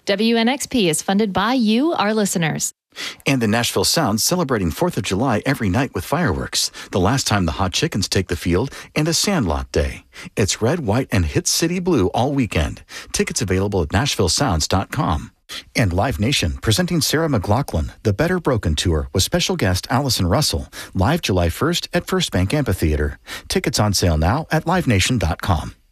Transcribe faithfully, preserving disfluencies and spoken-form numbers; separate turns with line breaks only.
W N X P is funded by you, our listeners.
And the Nashville Sound celebrating fourth of July every night with fireworks. The last time the Hot Chickens take the field, and a Sandlot Day. It's red, white, and Hit City Blue all weekend. Tickets available at nashville sounds dot com. And Live Nation presenting Sarah McLachlan, The Better Broken Tour with special guest Allison Russell, live July first at First Bank Amphitheater. Tickets on sale now at live nation dot com.